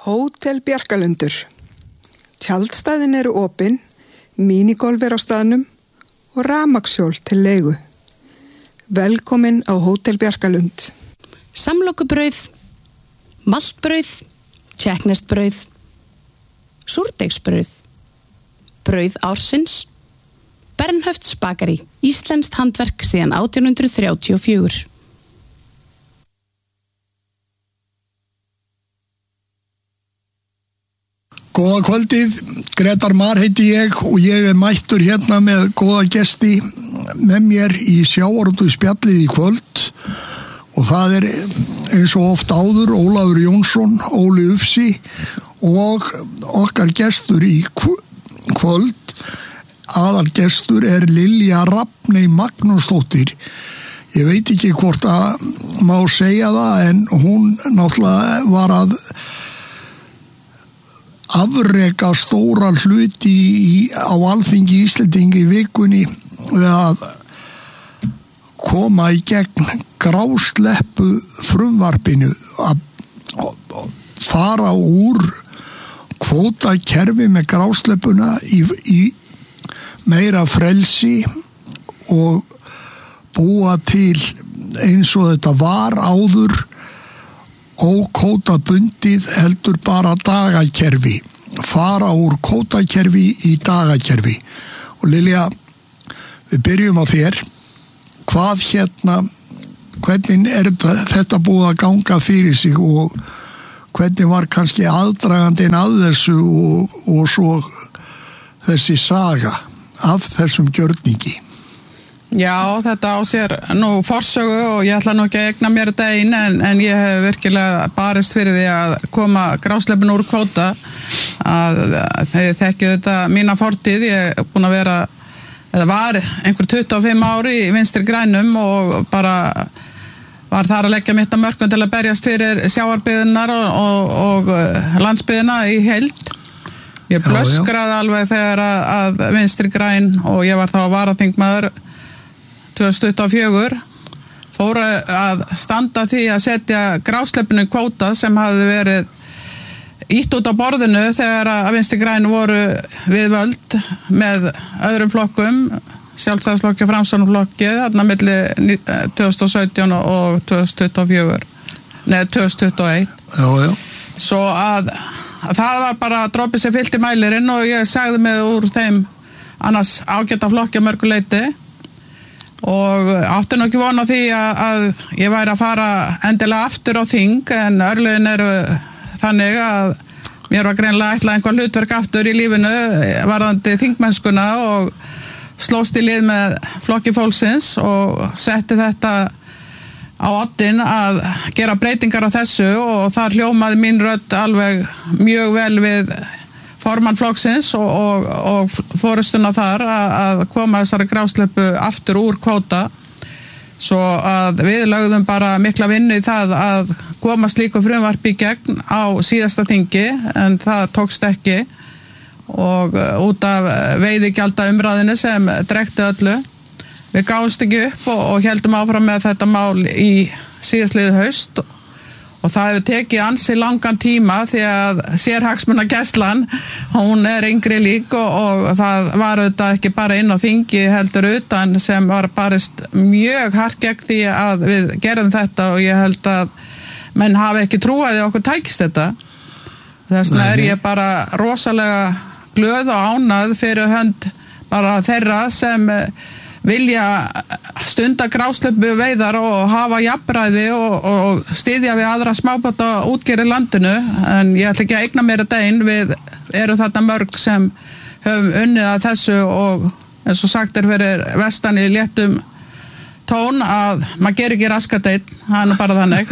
Hótel Bjarkalundur. Tjaldstæðin eru opin, mínigolf er á staðnum og rafmagnshjól til leigu. Velkomin á Hótel Bjarkalund. Samlokubrauð, maltbrauð, tékkneskt-brauð, súrdeigsbrauð, brauð ársins, Bernhöfts bakari, íslenskt handverk síðan 1834. Góða kvöldið, Grétar Mar heiti ég og ég mættur hérna með góða gesti með mér í sjávarútvegsspjallið í kvöld og það eins og oft áður Ólafur Jónsson, Óli Ufsi og okkar gestur í kvöld, aðalgestur Lilja Rafney Magnúsdóttir. Ég veit ekki hvort að má segja það en hún náttúrulega var að afreka stóra hluti á Alþingi Íslendinga í vikunni við að koma í gegn grásleppu frumvarpinu að fara úr kvótakerfi með grásleppuna í meira frelsi og búa til eins og þetta var áður ókvótabundið heldur bara dagakerfi, fara úr kvótakerfi í dagakerfi. Og Lilja, við byrjum á þér. Hvernig þetta búið að ganga fyrir sig og hvernig var kannski aðdragandinn að þessu og svo þessi saga af þessum gjörningi? Já, þetta á sér nú forsögu og ég ætla nú ekki að egna mér þetta einn en ég hef virkilega barist fyrir því að koma grásleppun úr kvóta að þeir þekkið þetta mína fortíð. Ég er búin að vera, eða var einhver 25 ári í Vinstri grænum og bara var þar að leggja mitt að mörkum til að berjast fyrir sjávarbyggðirnar og landsbyggðina í heild. Ég blöskraði alveg þegar að Vinstri græn og ég var þá varaþingmaður 2024 fór að standa því að setja grásleppinu kvóta sem hafði verið ítt út á borðinu þegar að Vinstri græn voru við völd með öðrum flokkum, Sjálfstæðisflokki og Framsóknarflokki, þarna milli 2017 og 2021. Já. Svo að það var bara dropi sem fyllti mælirinn og ég sagði mig úr þeim annars ágæta flokki að mörgu leyti og átti nú ekki von á því að ég væri að fara endilega aftur á þing en örlögin eru þannig að mér var greinilega ætlað einhver hlutverk aftur í lífinu varðandi þingmennskuna og slóst í lið með flokki fólksins og setti þetta á oddinn að gera breytingar á þessu og þar hljómaði mín rödd alveg mjög vel við formann flokksins og forystuna þar að koma þessari grásleppu aftur úr kvóta svo að við lögðum bara mikla vinnu í það að koma slíku frumvarpi í gegn á síðasta þingi en það tókst ekki og út af veiðigjalda umræðinu sem drekti öllu við gáðumst ekki upp og héldum áfram með þetta mál í síðastliðið haust og það hefur tekið ansi langan tíma því að sérhagsmunagæslan, hún yngri lík og það var auðvitað ekki bara inn á þingi heldur utan sem var barist mjög hart gegn því að við gerðum þetta og ég held að menn hafi ekki trúið að okkur tækist þetta. Þess vegna ég bara rosalega glöð og ánægð fyrir hönd bara þeirra sem vilja stunda grásleppu veiðar og hafa jafnræði og styðja við aðra smábáta útgerð í landinu en ég ætla ekki að eigna mér þetta einn við erum þarna mörg sem höfum unnið að þessu og eins og sagt fyrir vestan í léttum tón að maður gerir ekki raskat einn, það er nú bara þannig.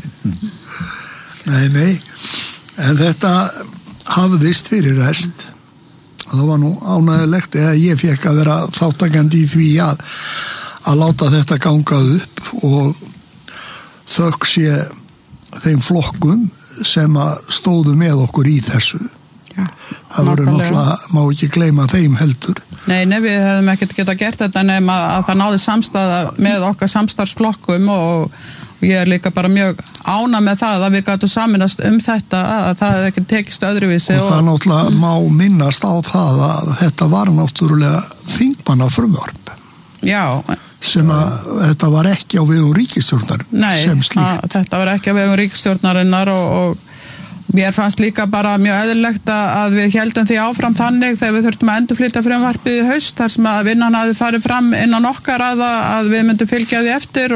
Nei, en þetta hafðist fyrir rest. Það var nú ánægilegt eða ég fékk að vera þáttakandi í því að láta þetta ganga upp og þökk sé þeim flokkum sem að stóðu með okkur í þessu. Já, það voru náttúrulega, má ekki gleyma þeim heldur. Nei, við hefðum ekkert getað gert þetta nema að það náði samstaða með okkar samstarfsflokkum og ég líka bara mjög ánægð með það að við gátum saminast þetta að það hefði ekki tekist öðruvísi. Og það náttúrulega má minnast á það að þetta var náttúrulega þingmannafrumvarp. Já. Sem að þetta var ekki á vegum ríkisstjórnar sem slíkt. Nei, þetta var ekki á vegum ríkisstjórnarinnar og mér fannst líka bara mjög eðlilegt að við héldum því áfram þannig þegar við þurftum að endurflytja frumvarpið í haust þar sem að vinnan hafði farið fram innan okkar að við myndum fylgja því eftir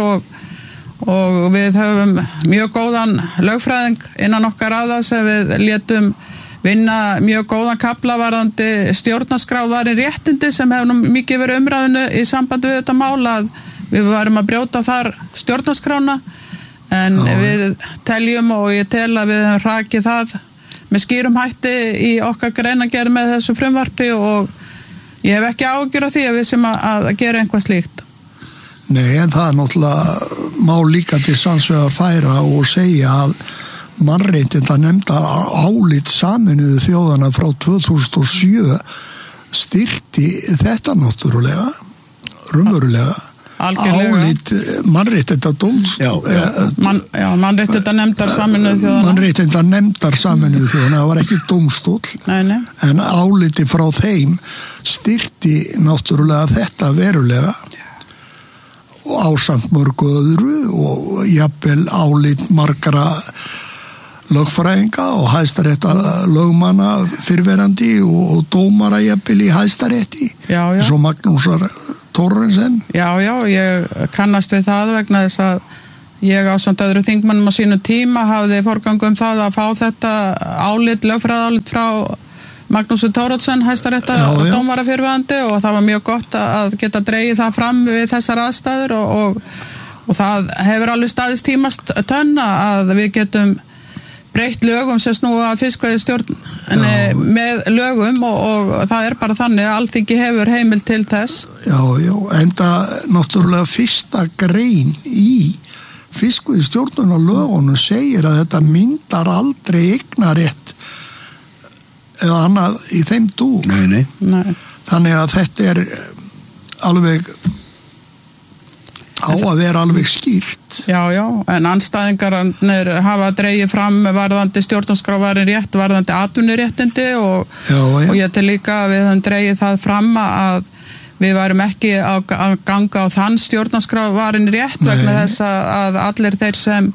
og við höfum mjög góðan lögfræðing innan okkar sem við létum vinna mjög góðan kafla varðandi stjórnarskrávarin réttindi sem hefur nú mikið verið umræðinu í sambandi við þetta mál að við varum að brjóta þar stjórnarskrána en við teljum og ég tel að við höfum rakið það með skýrum hætti í okkar greinargerð með þessu frumvarpi og ég hef ekki áhyggjur af því að við sem að gera einhvað slíkt. Nei, en það náttúrulega má líka til sannsvegar færa og segja að mannréttindanefndar álit Sameinuðu þjóðanna frá 2007 styrkti þetta náttúrulega, raunverulega álit mannréttindadóms mannréttindanefndar Sameinuðu þjóðanna mannréttindanefndar Sameinuðu þjóðanna, það var ekki dómstóll en áliti frá þeim styrkti náttúrulega þetta verulega og ásamt mörgu öðru og jafnvel álit margra lögfræðinga og hæstaréttar lögmanna fyrrverandi og dómara jafnvel í hæstarétti eins og Magnúsar Thoroddsen. Já, ég kannast við það vegna þess að ég ásamt öðru þingmannum á sínu tíma hafði forgangum það að fá þetta lögfræðaálit frá Magnúsar Thoroddsen, hæstaréttar dómara fyrrverandi og það var mjög gott að geta dregið það fram við þessar aðstæður og það hefur alveg staðist tímast tönn að við getum breytt lögum sem snúa fiskveiðistjórn með lögum og það er bara þannig að Alþingi hefur heimild til þess. Já, enda náttúrulega fyrsta grein í fiskveiðistjórnarlögunum segir að þetta myndar aldrei eignarétt eða annað í þeim dúr. Nei. Þannig að þetta er alveg á að vera alveg skýrt. Já, en andstæðingarnir hafa dregið fram varðandi stjórnarskrávarin rétt, varðandi atvinnuréttindi og ég til líka að við höfum dregið það fram að við værum ekki að ganga á þann stjórnarskrávarin rétt vegna þess að allir þeir sem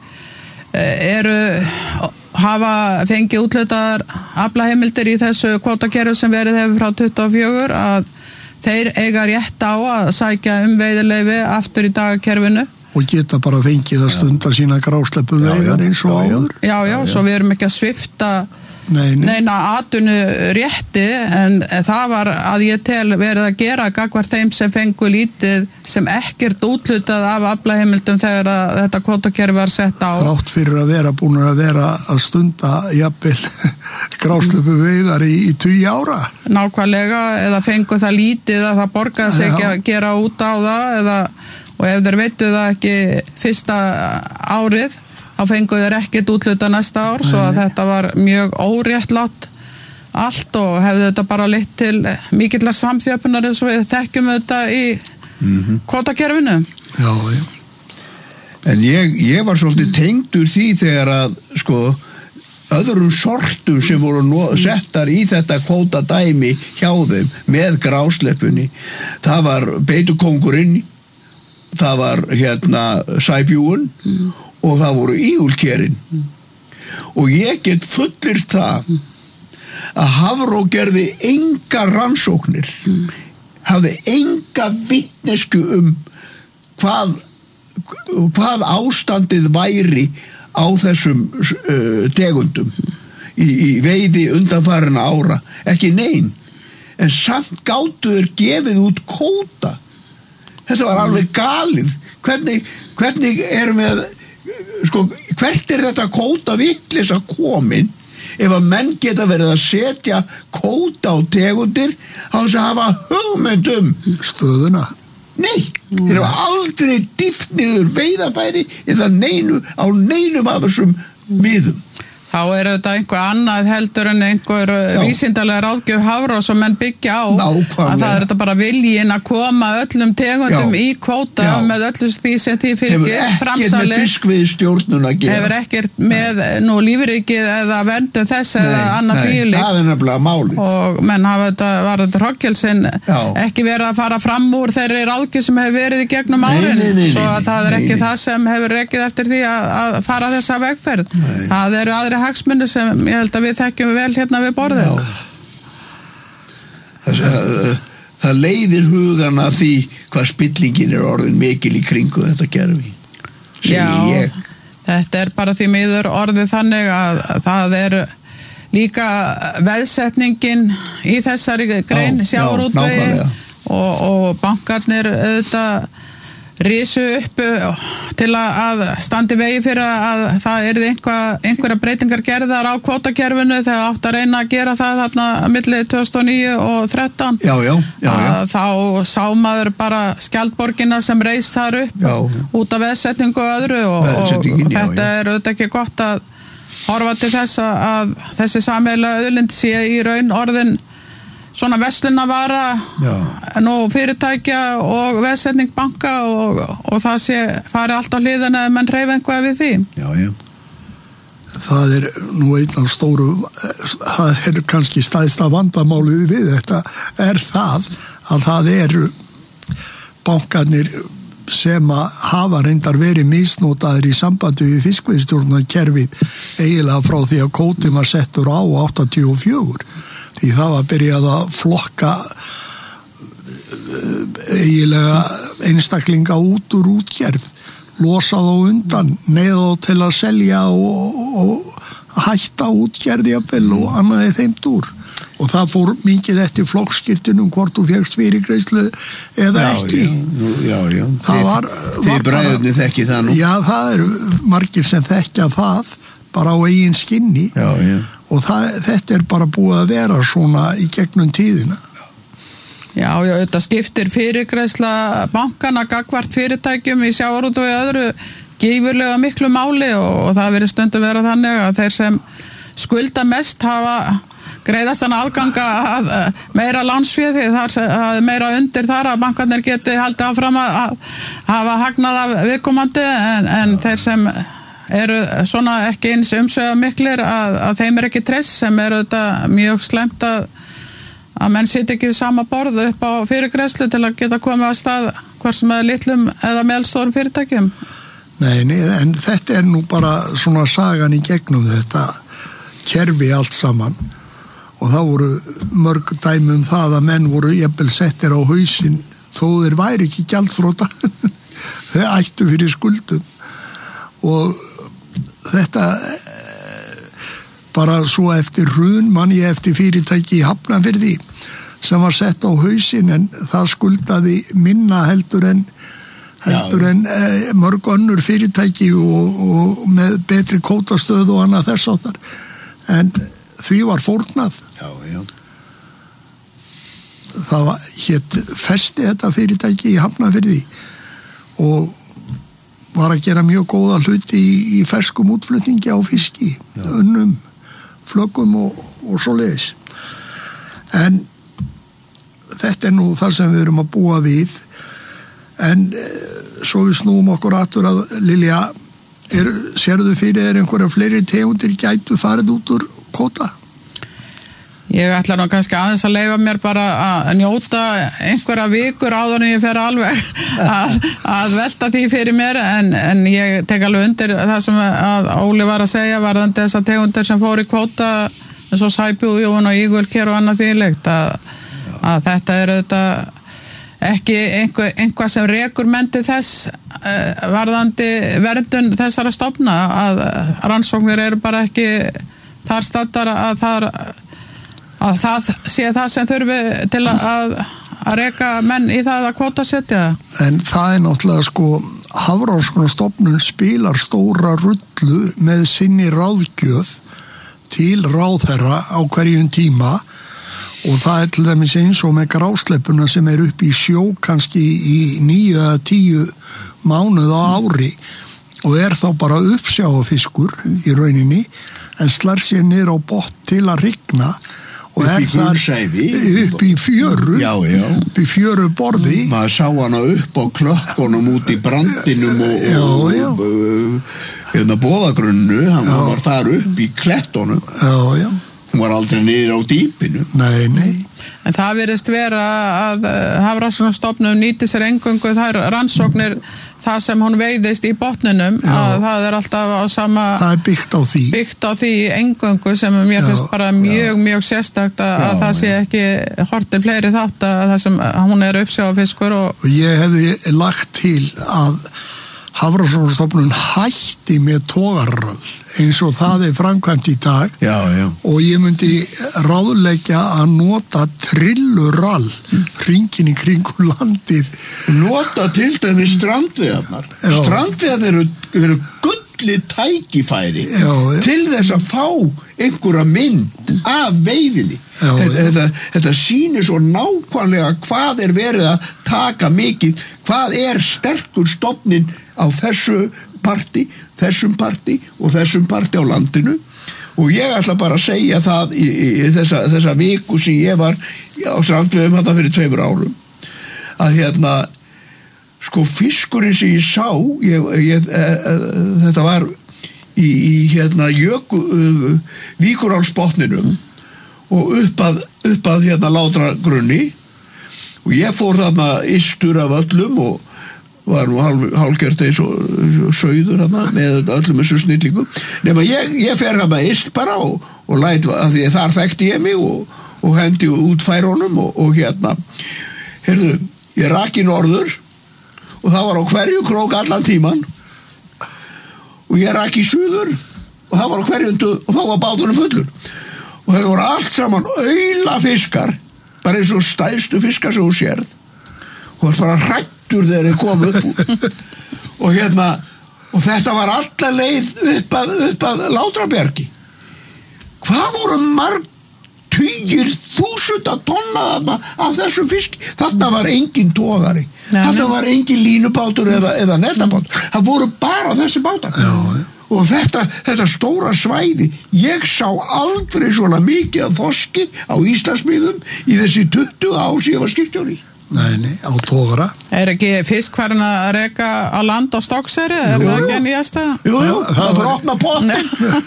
hafa fengið úthlutaðar aflaheimildir í þessu kvótakerfi sem verið hefur frá 24 að þeir eiga rétt á að sækja veiðileyfi aftur í dagakerfinu. Og geta bara fengið að stunda sína grásleppu veiðar eins og áður. Já, svo við erum ekki að svifta neina atvinnurétti en það var að ég tel verið að gera gagnvart þeim sem fengu lítið sem ekkert úthlutað af aflaheimildum þegar þetta kvótakerfi var sett á. Þrátt fyrir að vera búin að vera að stunda jafnvel grásleppu veiðar í 20 ára. Nákvæmlega, eða fengu það lítið að það borgaði sig ekki að gera út á það og ef þeir veitu það ekki fyrsta árið þá fengu þeir ekkert útluta næsta ár svo að þetta var mjög óréttlátt allt og hefði þetta bara leitt til mikillar samþjöppunar eins og við þekkjum þetta í kvótakerfinu. Já. En ég var svolítið tengdur því þegar að öðrum sortum sem voru settar í þetta kvótadæmi hjá þeim með grásleppunni. Það var beitukóngurinn, það var sæbjúin og það voru ígulkerinn og ég get fullyrt það að Hafró gerði enga rannsóknir hafði enga vitnesku hvað ástandið væri á þessum tegundum í veiði undanfarinna ára, ekki nein en samt gátu þeir gefið út kvóta. Þetta var alveg galið. Hvernig erum við hvert er þetta kvóta vitleysa komin ef að menn geta verið að setja kvóta á tegundir á þess að hafa hugmynd stöðuna? Nei, þeir hafa aldrei dýft niður veiðafæri eða á neinum af þessum miðum. þá þetta einhver annað heldur en einhver vísindalega ráðgjöf Hafrós sem menn byggja á Nákvæmlega. að það þetta bara viljinn að koma öllum tegundum í kvóta með öllu því sem því fylgir hefur ekkert með fiskveiðistjórnun að gera hefur ekkert með nú lífríkið eða verndun þess eða annað fíli það nefnilega málið og menn hafa var þetta Hrokkelsinn ekki verið að fara fram úr þeirri ráðgjöf sem hefur verið í gegnum árin svo að það ekki það sem hefur rekið eftir því að fara þessa vegferð það eru aðri hagsmunir sem ég held að við þekkjum vel hérna við borðið. Það leiðir hugan að því hvað spillingin orðin mikil í kringu þetta kerfi. Já, þetta bara því miður orðið þannig að það líka veðsetningin í þessari grein sjávarútvegi og bankarnir auðvitað risu upp til að standi vegi fyrir að það einhverja breytingar gerðar á kvótakerfinu þegar átt að reyna að gera það þarna milli 2009 og 2013 þá sá maður bara skjaldborgina sem reist þar upp út af veðsetningu og öðru og þetta auðvitað ekki gott að horfa til þess að þessi sameiginlega auðlind sé í raun orðin svona verslunarvara nú fyrirtækja og veðsetning banka og það sé fari allt á hliðina ef menn hreyfa eitthvað við því. Það nú einn af stóru það kannski stærsta vandamálið við þetta það að það eru bankarnir sem að hafa reyndar verið misnotaðir í sambandi við fiskveiðistjórnarkerfið eiginlega frá því að kvótinn var settur á 84 því það var byrjað að flokka eiginlega einstaklinga út úr útgerð losa þá undan neyða þá til að selja og hætta útgerð jafnvel og annaði þeim dúr og það fór mikið eftir flokkskirtunum hvort þú fékkst fyrirgreiðslu eða ekki það var þið bræðunni þekki það nú það eru margir sem þekkja það bara á eigin skinni og þetta bara búið að vera svona í gegnum tíðina Já, þetta skiptir fyrirgreiðsla bankana gagnvart fyrirtækjum í sjávarútvegi og öðru gífurlega miklu máli og það verið stundum vera þannig að þeir sem skulda mest hafa greiðastan aðganga að meira lánsfé því það meira undir þar að bankarnir geti haldið áfram að hafa hagnað af viðkomandi en þeir sem eru svona ekki eins umsvega miklir að þeim ekki treyst sem þetta mjög slæmt að menn sitja ekki sama borð upp á fyrirgreiðslu til að geta komið að stað hvers með litlum eða meðalstórum fyrirtækjum. Nei, en þetta nú bara svona sagan í gegnum þetta kerfi allt saman og það voru mörg dæmi það að menn voru jafnvel settir á hausinn þó þeir væri ekki gjaldþrota þeir ættu fyrir skuldum og þetta bara svo eftir hrun man ég eftir fyrirtæki í Hafnarfirði sem var sett á hausinn en það skuldaði minna heldur en mörg önnur fyrirtæki og með betri kvótastöð og annað þess áttar en því var fórnað það hét Festi þetta fyrirtæki í Hafnarfirði og var að gera mjög góða hluti í ferskum útflutningi á fiski unnum, flöggum og svoleiðis en þetta nú það sem við erum að búa við en svo við snúum okkur aftur að Lilja sérðu fyrir einhverja fleiri tegundir gætu farið út úr kvóta? Ég ætla nú kannski aðeins að leyfa mér bara að njóta einhverja vikur áður en ég fer alveg að velta því fyrir mér en ég tek alveg undir það sem að Óli var að segja varðandi þessar tegundir sem fór í kvóta eins og sæbjújón og ígulker og annað þvílíkt að þetta auðvitað ekki einhvað sem rekur menn til þess varðandi verndun þessara stofna að rannsóknir eru bara ekki þar staddar að það sé það sem þurfi til að reka menn í það að kvótasetja. En það náttúrulega Hafrannsóknastofnun spilar stóra rullu með sinni ráðgjöf til ráðherra á hverjum tíma og það til dæmis eins og með grásleppuna sem upp í sjó kannski í 9 eða 10 mánuð á ári og þá bara uppsjávarfiskur í rauninni en slær sér niður á botn til að rigna og Upp í gulsæfi. upp í fjöru Já. upp í fjöru borði Maður sá hana upp á klökkunum út í brandinum og hérna boðagrunnu, hann var þar upp í klettunum. já, Hún var aldrei niður á dýpinu. nei En það virðist vera að Hafrannsóknastofnun nýti sér eingöngu þær rannsóknir það sem hún veiðist í botninum að það alltaf á sama það byggt á því eingöngu sem mér finnst bara mjög sérstakt að það sé ekki hortið fleiri þátt að það sem hún uppsjávarfiskur og ég hefði lagt til að Hafrannsóknastofnun hætti með togarrall eins og það framkvæmt í dag Já. og ég myndi ráðleggja að nota trillurall hringinn í kringum landið Nota til dæmis strandveiðarnar. Strandveiðarnar eru gullið tækifæri til þess að fá einhverja mynd af veiðinni. Þetta sýnir svo nákvæmlega hvað verið að taka mikið, hvað sterkur stofninn á þessum parti og þessum parti á landinu og ég ætla bara að segja það í þessa viku sem ég var á strandveiðum þetta fyrir 2 árum að sko fiskurinn sem ég sá þetta var í Víkurálsbotninum og upp að Látragrunni og ég fór þarna ystur af öllum og var nú hálfgjört eins og sauður þarna með öllum þessu snillingum nema ég fer þarna yst bara og læt að því þar þekkti ég mig og hendi út færunum og heyrðu, ég rak í norður og það var á hverju krók allan tíman og ég rak í suður og það var á hverju og þá var báturinn fullur og það voru allt saman aulafiskar bara eins og stærstu fiskar sem þú sérð og það var bara hrættur þegar þeir komu upp úr og þetta var alla leið upp að Látrabjargi hvað voru tugir þúsunda tonna af þessum fiski þarna var engin togari þarna var engin línubátur eða netabátur það voru bara þessi bátar og þetta stóra svæði ég sá aldrei svona mikið af þorski á Íslandsmiðum í þessi 20 ár sem ég var skipstjóri Nei, á togara ekki fisk farin að reka á land á Stokkseyri það ekki að nýjasta? Jú, það bara opna pottin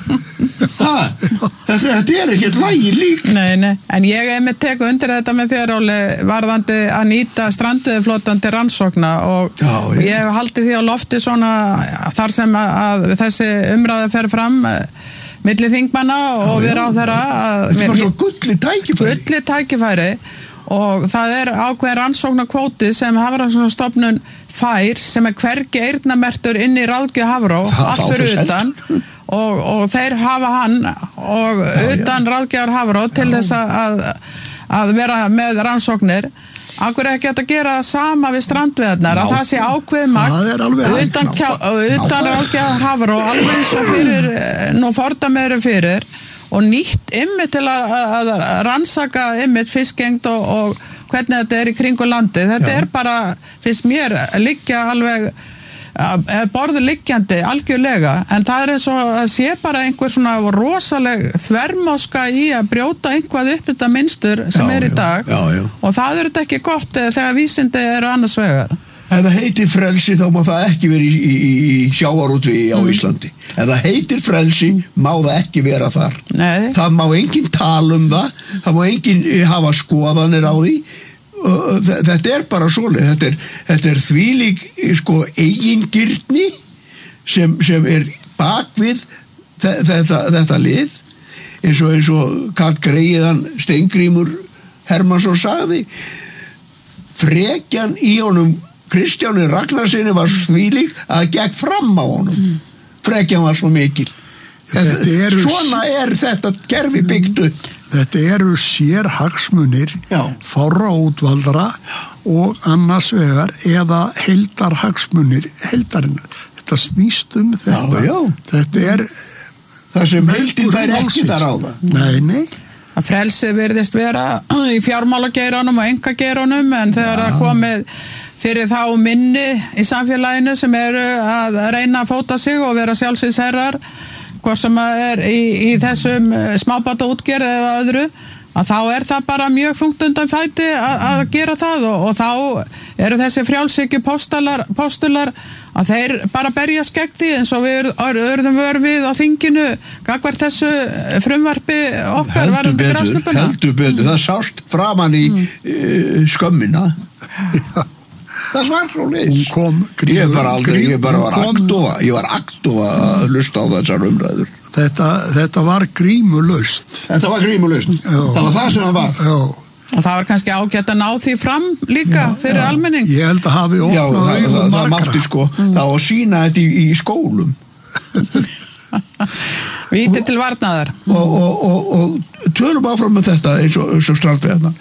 þetta ekkert lægi líkt Nei, en ég með teku undir þetta með þér Óli varðandi að nýta strandveiðiflotann til rannsókna og ég hef haldið því á lofti svona þar sem að þessi umræða fer fram milli þingmanna og við ráðherra þetta var svo gullið tækifæri og það ákveðin rannsóknarkvóti sem Hafrannsóknastofnun fær sem hvergi eyrnamerktur inn í ráðgjöf Hafró allt fyrir utan og þeir hafa hann og utan ráðgjafar Hafró til þess að vera með rannsóknir Akkur ekki að gera það sama við strandveiðarnar að það sé ákveð magn utan ráðgjafar Hafró alveg eins og fyrir nú fordæmi fyrir og nýtt ymmið til að rannsaka ymmið fiskengd og hvernig þetta í kringu landi. Þetta bara, finnst mér, liggja alveg borður liggjandi algjörlega, en það eins og að sé bara einhver svona rosaleg þvermáska í að brjóta einhvað upp þetta mynstur sem í dag og það þetta ekki gott þegar vísindi annars vegar. Ef það heitir frelsi þá má það ekki vera í sjávarútvegi á Íslandi. Ef það heitir frelsi má það ekki vera þar. Nei. Það má enginn tala það má enginn hafa skoðanir á því. Þetta bara svoleið. Þetta þvílík eigingirni sem bakvið þetta lið eins og Karl Greiðan Steingrímur Hermannsson sagði frekjan í honum Kristjáni Ragnarsinni var þvílík að gekk fram á honum frekjan var svo mikil svona þetta kerfi byggt upp þetta eru sérhagsmunir fárra útvaldara og annars vegar eða heildarhagsmunir heildarinnar þetta snýst þetta þetta það sem heildin fær ekki þar á það nei að frelsi virðist vera í fjármálageiranum og einkageiranum en þegar það komið fyrir þá minni í samfélaginu sem eru að reyna að fóta sig og vera sjálfsins herrar hvað sem í þessum smábáta útgerð eða öðru, að þá það bara mjög þungt undan fæti að gera það og þá eru þessi frjálshyggju postular að þeir bara berjast gegn því eins og við urðum vör við á þinginu gagnvart þessu frumvarpi okkar varðandi grásleppuna. Heldur betur, það sást framan í skömmina. Það var svo leys. Ég var aktóa að hlusta á þessar umræður. Þetta var grímulaust. Þetta var grímulaust. Það var það sem það var. Já. Og það var kannski ágætt að ná því fram líka fyrir almenning. Ég held að hafi opnað augun margra. Það mátti það var að sína þetta í skólum. Víti til varnaðar. Og tölum áfram með þetta eins og strandveiðarnar.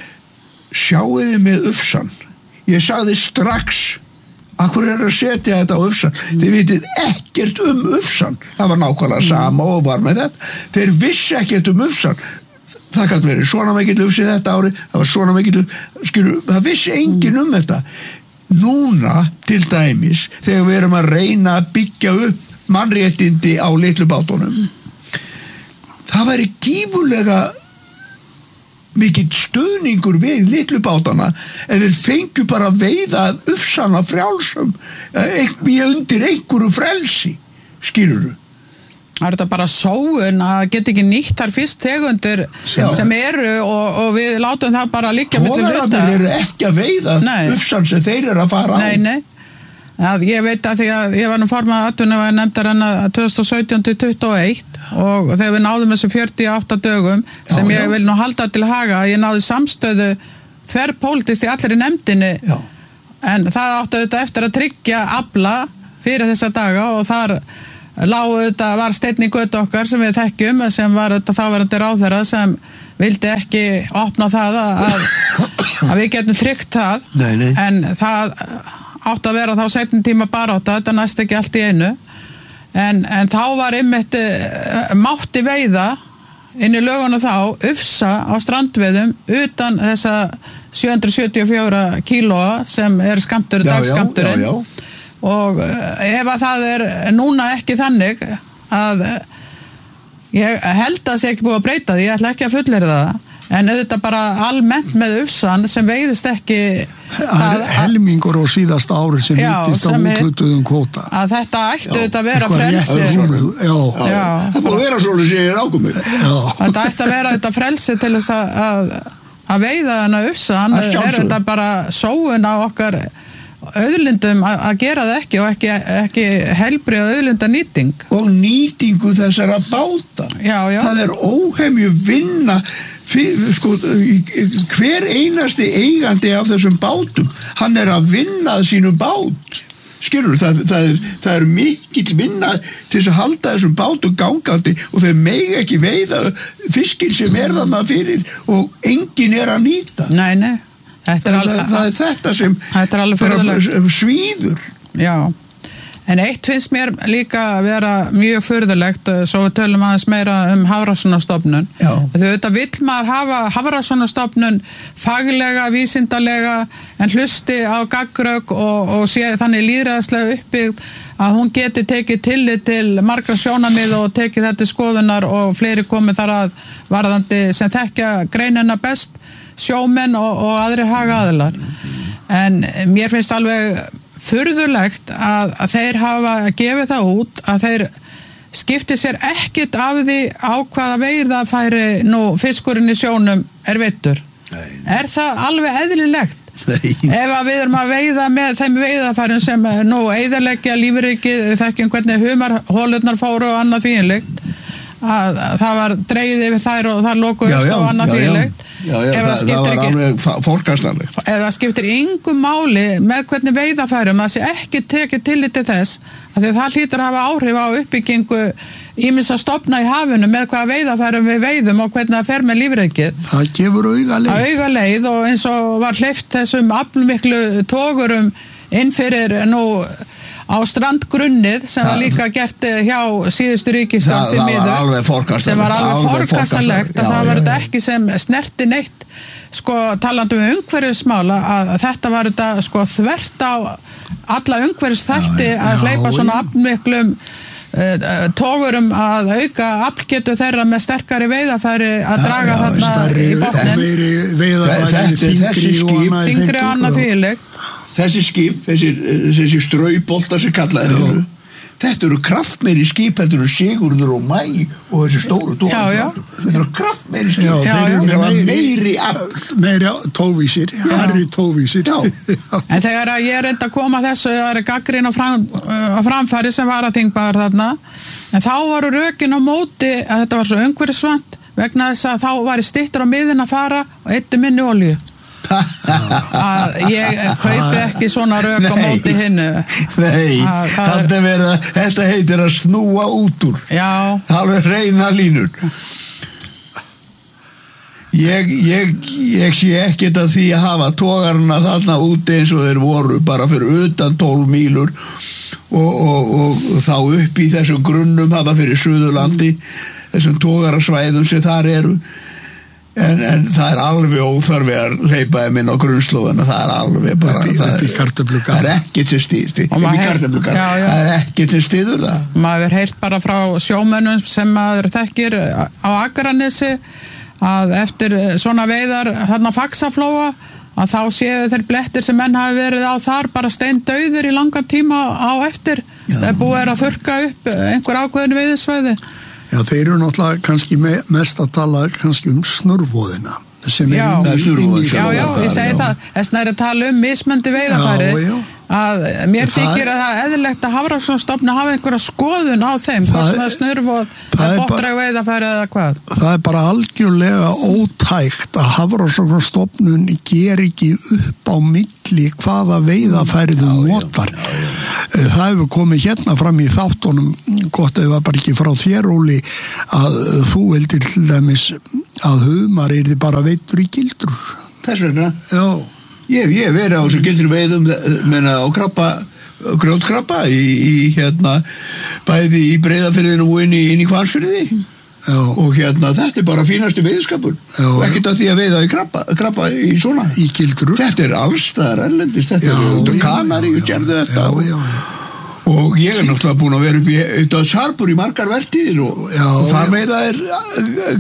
Sjáiði með ufsan. Ég sagði strax Akkur að setja þetta á ufsan? Þið vitið ekkert ufsan. Það var nákvæmlega sama og var með þetta. Þeir vissi ekkert ufsan. Það gæti verið svona mikill ufsi þetta árið, það var svona mikill það vissi enginn þetta. Núna, til dæmis, þegar við erum að reyna að byggja upp mannréttindi á litlu bátunum, það væri gífurlega mikill stuðningur við litlu bátana ef þeir fengju bara að veiða ufsana frjálsum undir einhverju frelsi, skilurðu. Það þetta bara sóun að geta ekki nýtt þar fyrst tegundir sem eru og við látum það bara liggja milli hluta. Togararnir eru ekki að veiða ufsan sem þeir eru að fara á. Nei. Ég veit að því að ég var nú formaður atvinnuveganefndarinnar 2017-21 og þegar við náðum þessu 48 dögum sem ég vil nú halda til haga, ég náði samstöðu þverpólitískt í allir í nefndinni en það átti auðvitað eftir að tryggja afla fyrir þessa daga og þar var steinn í götu okkar sem við þekkjum sem var þetta þáverandi ráðherra sem vildi ekki opna það að við getum tryggt það. Nei. En það átti að vera þá seinni tíma barátta, þetta næst ekki allt í einu en þá var einmitt mátti veiða inn í lögunum þá ufsa á strandveiðum utan þessa 774 kílóa sem skammtur dagskammturinn og ef að það núna ekki þannig að ég held að það sé ekki búið að breyta því, ég ætla ekki að fullyrða það en auðvitað bara almennt með ufsan sem veiðist ekki helmingur á síðasta ári sem nýttist á úthlutuðum kvóta að þetta ætti auðvitað að vera frelsi það búið að vera svona sem ég ákomið þetta ætti að vera þetta frelsi til þess að veiða hana ufsan þetta bara sóun á okkar auðlindum að gera það ekki og ekki heilbrigða auðlindanýting og nýtingu þessara báta það óhemju vinna hver einasti eigandi af þessum bátum hann að vinna að sínum bát skilur, það mikill vinna til þess að halda þessum bátum gangandi og þeir mega ekki veiða fiskinn sem þarna fyrir og enginn að nýta Nei það þetta sem svíður en eitt finnst mér líka að vera mjög furðulegt svo við tölum aðeins meira Hafrannsóknastofnun þetta vill maður hafa Hafrannsóknastofnun faglega, vísindalega en hlusti á gaggrök og sé þannig lýðræðislega uppbyggð að hún geti tekið tillit til margra sjónarmið og tekið þetta skoðunar og fleiri komið þar að varðandi sem þekkja greinina best sjómenn og aðrir hagaðilar en mér finnst alveg furðulegt að þeir hafa gefið það út að þeir skipti sér ekkert af því á hvaða veiðarfæri nú fiskurinn í sjónum veiddur. Það alveg eðlilegt? Ef að við erum að veiða með þeim veiðarfærum sem nú eyðileggja lífríkið, þekkjum hvernig humarholurnar fóru og annað fínlegt að það var dregið yfir þær og þar lokuðust og annað fínlegt það var alveg fórkastanlegt eða skiptir engu máli með hvernig veiðarfærum það sé ekki tekið tillit til þess að það hlýtur að hafa áhrif á uppbyggingu ýmissa stofna í hafinu með hvaða veiðarfærum við veiðum og hvernig það fer með lífríkið það gefur augaleið og eins og var hleypt þessum aflmiklu togurum inn fyrir nú á strandgrunnið sem var líka gert hjá síðustu ríkisstjórn sem var alveg forkastanlegt að það var þetta ekki sem snerti neitt talandi umhverfismála að þetta var þetta þvert á alla umhverfisþætti að hleypa svona aflmiklum togurum að auka aflgetu þeirra með sterkari veiðarfæri að draga þarna í botnin. Meiri veiðarfæri, þyngri og annað þvílíkt. Þessi skip, þessi strauboltar sem kallaðir eru, þetta eru kraftmeiri skip, þetta eru Sigurður og Mæ og þessi stóru tógar. Þetta eru kraftmeiri skip. Þeir eru meiri afl. Meiri tóvísir, harri tóvísir. En þegar ég reyndi að koma þessu, það er gagnrýni á framfæri sem var að þingmaður þarna, en þá voru rökin á móti að þetta var svo umhverfisvænt vegna þess að þá var styttur á miðin að fara og eyddu minni olíu. Að ég kaupi ekki svona rök á móti hinnu. Nei, þetta heitir að snúa út úr. Já. Alveg reyna línur. Ég sé ekkert að því að hafa togarna þarna úti eins og þeir voru bara fyrir utan 12 mílur og þá upp í þessum grunnum þarna fyrir Suðurlandi, þessum togarasvæðum sem þar eru. En það er alveg óþarfi að hleypa þeim inn á grunnslóðuna, það er alveg bara það er ekkert sem stýður það er ekkert sem stýður það. Maður heyrt bara frá sjómönnum sem maður þekkir á Akranesi að eftir svona veiðar þarna Faxaflóa að þá séu þeir blettir sem menn hafi verið á þar bara steindauðir í langan tíma á eftir. Það er búið að þurrka upp einhver ákveðin veiðisvæði. Já, þeir eru náttúrulega kannski mest að tala kannski snurvoðina sem ég segi það, þess vegna er að tala mismunandi veiðarfæri að mér þykir að það er eðlilegt að Hafrannsóknastofnun hafa einhverja skoðun á þeim hvort sem það snurvoð, botnræg veiðarfæri eða hvað. Það er bara algjörlega ótækt að Hafrannsóknastofnun ger ekki upp á milli hvaða veiðarfæri þú notar. Það hefur komið hérna fram í þáttunum, gott ef það bara ekki frá þér, Óli, að þú vildir til dæmis að humar yrði bara veiddur í gildrur. Þess vegna? Já. Ég hef verið á þessu gildru veiðum á grjótkrabba í bæði í Breiðafirðinu og inn í Hvammsfirði. Og þetta er bara fínasti veiðskapur og ekkert að því að veiða í krabba í svona. Í gildrur. Þetta er allstaðar erlendis, þetta er Kanaríu gerðu þetta og ég er náttúrulega búin að vera upp í Döðsharbúr í margar vertíðir og þar veiða er